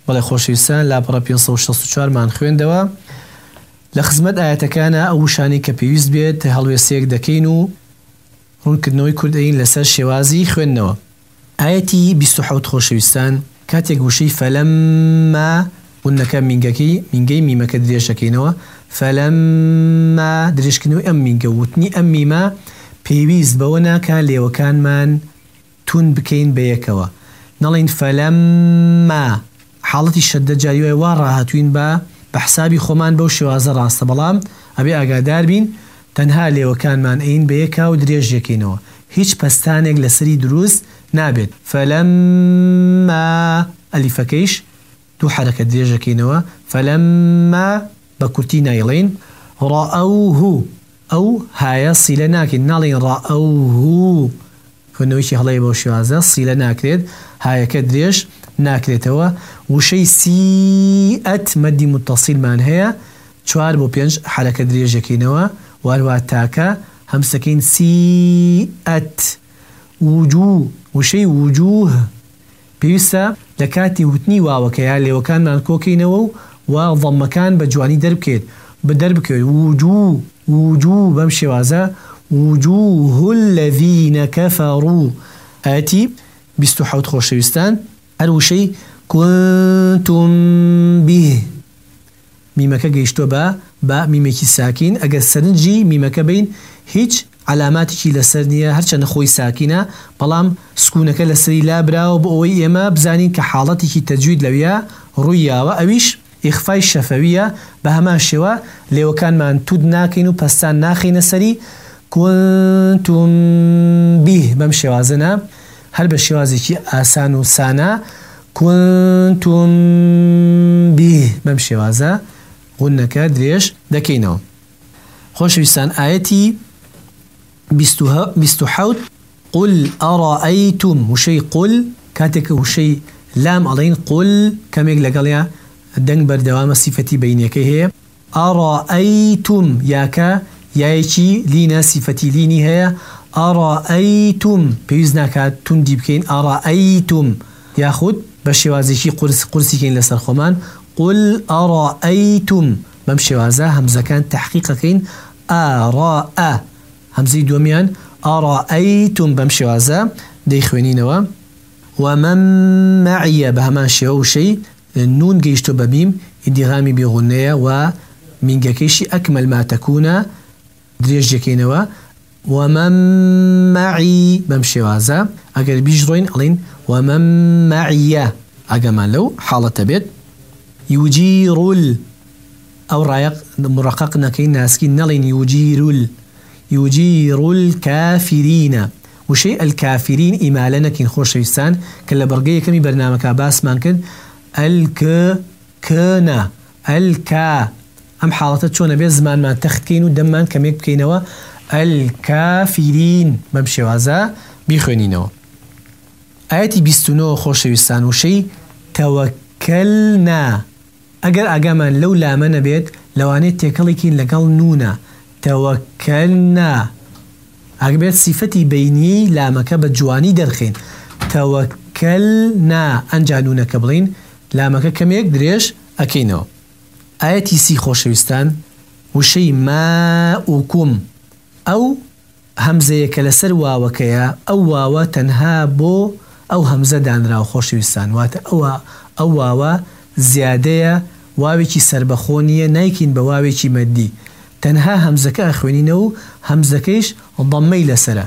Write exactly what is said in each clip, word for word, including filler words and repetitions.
بەڵێ خۆشەویستان لاپەڕە پێنج سەد و شەست و چوارمان خوێندەوە. لە خزمەت ئاەتەکانە ئەو وشانی کە پێویست بێت هەڵوێستەیەک دەکەین و ڕوونکردنەوەی کوردەین لەسەر شێوازی خوێندنەوە. ئاەتی بیست و حەوت خۆشەویستان کاتێک وشەی فەلەمما ونەکە مینگەکەی مینگەی میمەکە درێژەکەینەوە. فەلەمما درێژکردنەوەی ئەم مینگە وتنی ئەم میمە پێویست بەوە ناکا لێوەکانمان تون بکەین بە یەکەوە. نەڵێن فەلەمما حاڵەتی شەددە جاریوە وا ڕاهاتوین بە بە حسابی خۆمان بەو شێوازە ڕاستە، بەڵام ئەبێ ئاگادار بین تەنها لێوەکانمان ئەین بە یەکا و درێژ یەکەینەوە، هیچ پەستانێک لەسەری دروست نابێت. فەلەمما ئەلیفەکەیش دوو حرەکە درێژەکەینەوە. فەلەمما بە کورتی نایڵێن. ڕائەوهو ئەو هایە سیلە ناکەین، ناڵێن ڕائەوهو خوێندنەوەیکی هەڵەیە بەو شێوازە سیلە ناکرێت، هایەکە درێژ ناکرێتەوە. وشەی سیئەت مەدی متصیلمان هەیە، چوار بۆ پێنج حرەکە درێژەکەینەوە. واروها تاکە هەمسەکەین سیئەت. وجوه وشەی وجوه پێویستە لە کاتی وتنی واوەکەیە لێوەکانمان کۆکەینەوە و وا ضەمەکان بە جوانی دەربکەیت بە دەربکەوێت. وجوه وجوه بەم شێوازە. وجوه الذين كفروا ئاەتی بیست و حەوت خۆشەویستان هەر وشەی كنتم به میمەکە گەیشتۆ بە بە میمێکی ساکین. ئەگەر سەرنجی میمەکە بین هیچ علاماتێکی لەسەر نییە، هەرچەندە خۆی ساکینە بەڵام سکوونەکە لەسەری لابراوە بۆ ئەوەی ئێمە بزانین کە حاڵەتێکی تەجوید لەویە ڕوویاوە. ئەویش ئیخفای شەفەویە، بە هەمان شێوە لێوەکانمان تود ناکەین و پەستان ناخینە سەری. كنتم به بەم شێوازەنە هەر بە شێوازێکی ئاسان و سانە. كنتم به بەم شێوازە غونەکە درێژ دەکەینەوە. خۆشەویستان ئاەتی بیست و حەوت قل ئەڕائەیتم وشەی قل کاتێک وشەی لام ئەڵێن قل کەمێک لەگەڵیا دەنگ بەردەوامە سیفەتی بەینەکەی هەیە. ئەڕائەیتم یاکە یایەکی لینە سیفەتی لینی هەیە. ئەڕائەیتم پێویست ناکات توندی بکەین. ئەڕائەیتم یاخود بە شێوازێکی قورس قورسیکەین لەسەر خۆمان. قل ئەڕائەیتم بەم شێوازە هەمزەکان تەحقیقەکەین. ئەڕائە هەمزەی دووەمیان ئەڕائەیتم بەم شێوازە دەیخوێنینەوە. ومن معیە بە هەمان شێوە وشەی نون گەیشتۆ بە میم ئیدغامی بێغونەیە و مینگەکەیشی ئەکمەل ما تەکوونە درێژ یەکەینەوە. ومن معی بەم شێوازە ئەگەر بیژڕۆین ئەڵێن ومن معیە ئەگەمان لەو حاڵەتە بێت. یوجیڕول ئەو ڕایق مڕەقەق نەکەین ناسکی نەڵێن یوجیڕول یوجیڕول کافرینە وشەی ئەلکافرین ئیمالە نەکەین خۆشەویستان کە لە بەڵگەی یەکەمی بەرنامەکە باسمان کرد. ئەلکە کەنە ئەلکا ئەم حاڵەتە چۆنە بێت زمانمان تەختکەین و دەممان کەمێک بکەینەوە. ئەلکافرین بەم شێوازە بیخوێنینەوە. ئاەتی بیست و نۆ خۆشەویستان وشەی تەوەکەلنا ئەگەر ئاگامان لەو لامە نەبێت لەوانەیە تێکەڵێکین لەگەڵ نونە. تەوەکەلنا ئەگەبێت سیفەتی بەینی لامەکە بە جوانی دەرخین. تەوەکەلنا ئەنجا نونەکە بڵین لامەکە کەمێک درێژ ئەکەینەوە. ئاەتی سی خۆشەویستان وشەی ماؤکم ئەو هەمزەیە کە لەسەر واوەکەیە ئەو واوە تەنها بۆ ئەو هەمزە دانراوە خۆشەویستان واتە ئەوە ئەو واوە زیادەیە واوێکی سربەخۆنیە نایکین بە واوێکی مەدی تەنها هەمزەکە ئەخوێنینەوە و هەمزەکەیش ضەممەی لەسەرە.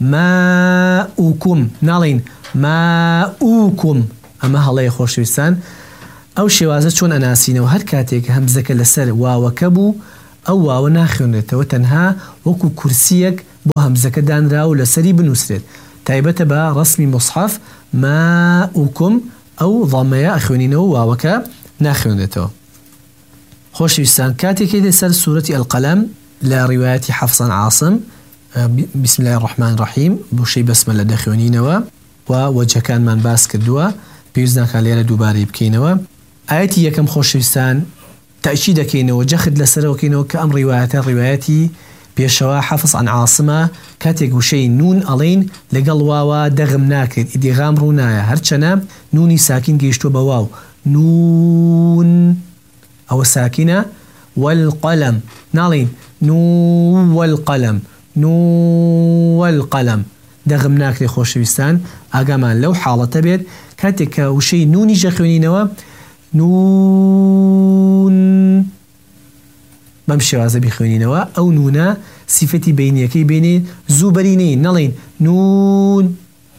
ماؤکم ناڵین ماؤکم ئەمە هەڵەیە خۆشەویستان. ئەو شێوازە چۆن ئەناسینەوە هەر کاتێک هەمزەکە لەسەر واوەکە بوو ئەو واوە ناخوێنێتەوە تەنها وەکو کورسیەک بۆ هەمزەکە دانرا و لەسەری بنووسرێت تایبەتە بە ڕسمی مصحف ماؤکم ئەو ضەمەیە ئەخوێنینەوە واوەکە ناخوێنێتەوە. خۆشەویستان کاتێکی لەسەر سوورەتی ئەلقەلەم لە ڕیوایەتی حەفص عن عاصم بسم الله الرحمن الرحیم بۆشەی بەسمەلە دەخوێنینەوە و وەجهەکانمان باس کردووە پێویست ناکات لێرە دووبارەی بکەینەوە. ئاەتی یەکەم خۆشەویستان تأکید دەکەینەوە جەخت لەسەرەوەکەینەوە کە ئەم ڕیوایەتە ڕیوایەتی پێشەوە حەفص عن عاصمە کاتێک وشەی نون ئەڵێن لەگەڵ واوە دەغم ناکرێت ئیدغام ڕوو نایە هەرچەنە نونی ساکین گەیشتۆ بە واو نون أو ساكنة والقلم نالين نون والقلم نون والقلم دغم ناكري خوشويستان أقامان لو حالة بيت كاتك وشي نوني جاخونينوا نون بمشي وازا بخونينوا أو نونا صفتي بينيكي بيني زوبرينين نالين نون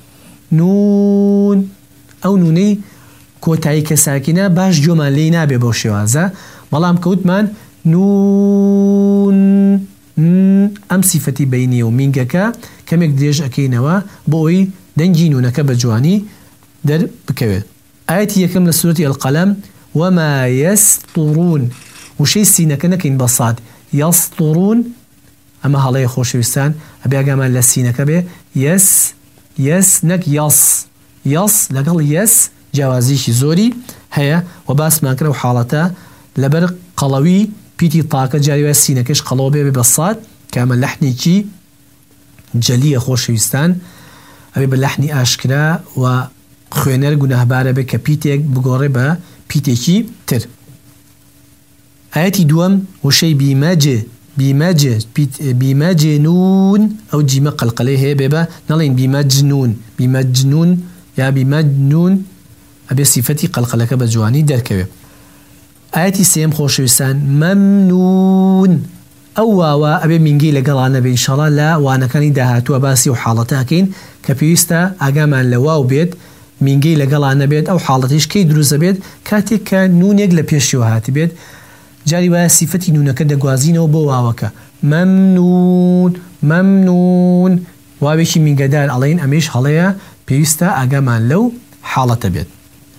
نون أو نوني كوتاي كساكنة باش جمال لينا ببوشي وازا بلام كوتمان نون أم صفتي بيني ومينكا كمك دريج أكينوا بوي دنجينونك بجواني در بكويت آياتي يكم لسورة القلم وما يسطرون وشي سينك نكين بصاد يسطرون أما هلا يخوش بستان أبي أجمع لسينك به يس يس نك يص يص لقل يس جوازيش زوري هيا وباس ما كره حالته لبر قلوي بيتي طاقة جاري سينكش قلوبه ببصاد كامل لحني كي جلية خوش بستان أبي باللحني أشكرا و خوينر گناهباره به كبيتيك بگوره به بيتيكي تر آياتي دوام وشي بيماجه بيماجه بمجنون أو جيمة قلقليه بيبا نالين بمجنون بمجنون يا بمجنون أبي صفتي قلقلك بجواني دركوه آياتي سيم خوشوستان ممنون أو واوا أبي منجي لقلانا بإن شاء الله لا وانا كان دهاتو باسي وحالتها كين كبيستا أقامان لواو بيت منجي لقلانا بيت أو حالتيش كي دروز بيت كاتك كان نون يقل بيشيو هاتي بيت جاري وها صفتي نونك دقوازينه وبو واوكا ممنون ممنون وابيشي من قدار علين أميش حاليا بيستا أقامان لو حالة بيت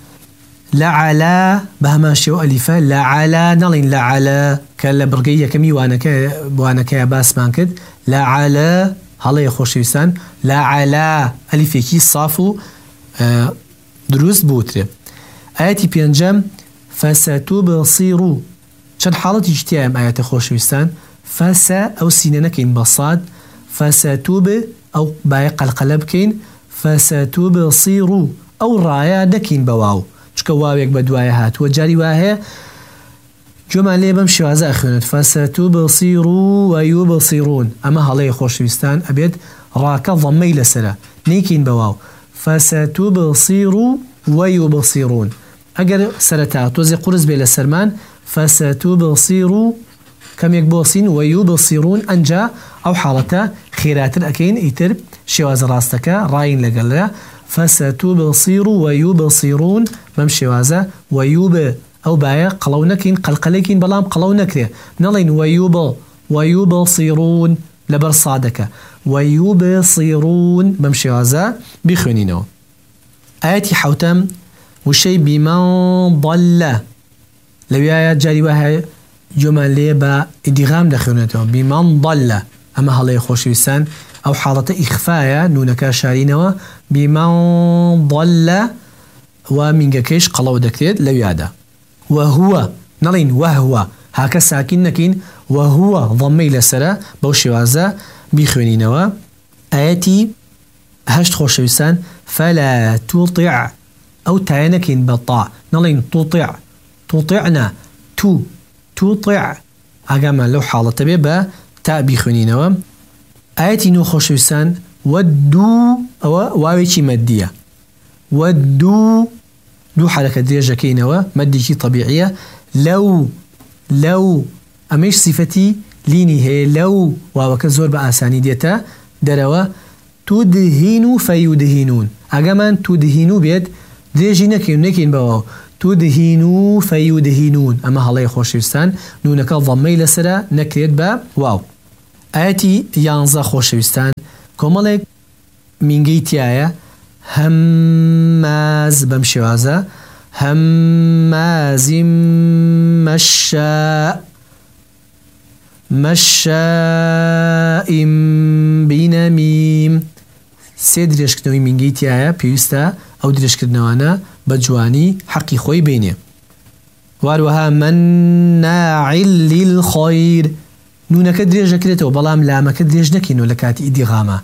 لعلا بهما شو ألفا لعلا نالين لعلا كلا برقية كمي وانا كا وانا كا باس مانكد لعلا هلا يخوش يسان لعلا ألفي صافو آه دروس بوتري آياتي بينجم فستبصروا شن حالة اجتيام آيات خوش يسان فسا أو سينانكين بصاد فستب أو بايق القلب كين فستبصروا أو رايا دكين بواو چکە واوێک بە دوایە هاتووە جاری وایە جۆمان لێ بەم شێوازە ئەخوێنێت فەسەتوبصیروا وەیوبصیرون ئەمە هەڵەیە خۆشەویستان ئەبێت ڕاکە ضەممەی لەسەرە نێکین بە واو فەسەتوبصیروا وەیوبصیرون ئەگەر سەرەتا تۆزێ قورس بێ لە سەرمان فەسەتوبصیروا کەمێک بۆسین وەیوبصیرون ئەنجا ئەو حاڵەتە خێراتر ئەکەین ئیتر شێوازە ڕاستەکە ڕاین لەگەڵە فستبصروا ويبصرون بمشي وازا ويوب أو بايا قلونكين قلقلكين بلام قلونكري نلين ويوب ويبصرون لبرصادك ويبصرون بمشي وازا بخونينو آياتي حوتم وشي بمن ضل لو آيات جاري وها جمل ليبا ادغام دخونته بمن ضل أما هلا يخوش بسان أو حالة إخفاء نونك شارينوا بمن ضل ومن كيش قلو دكتير لو يادا وهو نلين وهو هكا ساكن نكين وهو ضمي لسرا بوشي وازا بخونينوا آياتي هشت خوش بسان فلا تطع أو تاينكين بطاع نلين تطع تطعنا تو تطع أقام لو حالة بيبا تا بخونينوا آياتي نو خوش بسان ودو أو واويشي مادية ودو دو حركة درجة كينوا مادية طبيعية لو لو أميش صفتي ليني هي لو واوكزور بأساني ديتا دروا تدهينو فيدهينون أقامان تدهينو بيد درجة نكين نكين بواو تدهينو فيدهينون أما هلا يخوش بسان نونك ضمي لسرا نكريت با واو آياتي يانزا خوشويستان كومالك منجيتيايا هماز بمشوازا هماز مشاء مشاء بنميم سي دريشكنوي منجيتيايا بيوستا او دريشكنوانا بجواني حقي خوي بيني واروها مناع للخير نونك دريج كريتو بلام لامك دريج نكينو لكاتي ادغاما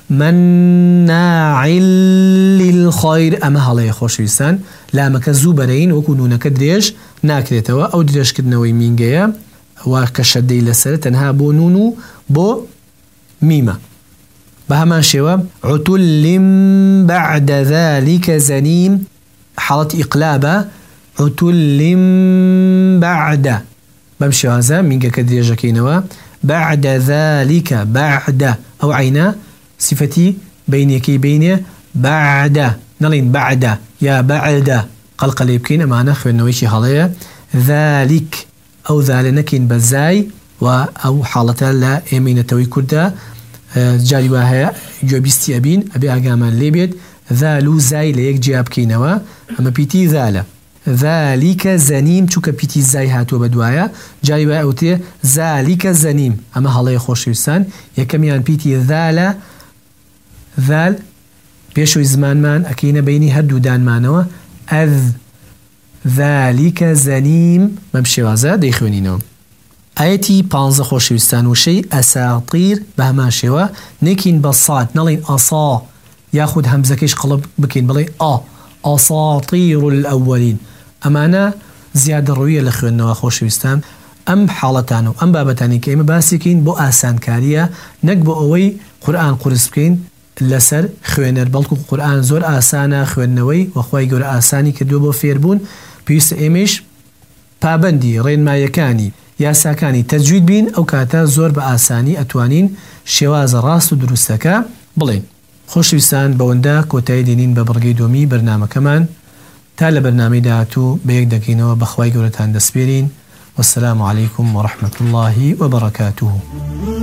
مناع للخير أما هلا خوشويستان لا مكزو برين وكونون كدريج ناكريتوا أو دريج كدنوي مينجيا وكشدي لسر تنها بو نونو بو ميمة بهمان شوا عتل بعد ذلك زنيم حالة إقلابة عتل بعد بمشي هذا مينجا كدريج كينوا بعد ذلك بعد أو عينا صفتي بينيكي بيني بعد نلين بعد يا بعد قلقل يبكين أمانا خوينويشي هالية ذلك أو ذالنكين بزاي و أو حالة لا إمينة توي كردا جاري واهي جوبيستي أبين أبي أقامان ليبيد ذالو زاي ليك جياب كينوا أما بيتي ذالا ذلك زنيم چوكا بيتي زاي هاتو بدوايا جاري واهي أوتي ذلك زنيم أما هالية خوش يسان يكميان بيتي ذالا ذال بيشوي زمان مان أكينا بيني هدو دان مانوا أذ ذلك زنيم ممشي وازا ديخونينو آيتي بانزا خوشويستان وشي أساطير بهما شوا نكين بصاد نلين أصا ياخد همزكيش قلب بكين بلي أ أساطير الأولين أمانا زيادة روية لخوانوا خوشويستان أم حالتانو أم بابتاني كيما باسكين بو آسان كاريا نقبو أوي قرآن قرس بكين لسر خوێنەر بەڵکو قورئان زۆر ئاسانە خوێندنەوەی وەخوای گەورە ئاسانی کردووە بۆ فێربوون پێویستە ئێمەش پابەندی ڕێنماییەکانی یاساکانی تەجوید بین ئەو کاتە زۆر بە ئاسانی ئەتوانین شێوازە ڕاست و دروستەکە بڵێن. خۆشەویستان بەوەندە کۆتایی دێنین بە بڕگەی دۆمی بەرنامەکەمان تا لە بەرنامەی داهاتوو بەیەک دەکەینەوە بەخوای گەورەتان دەسپێرین. والسلام عليكم ورحمة الله وبركاته.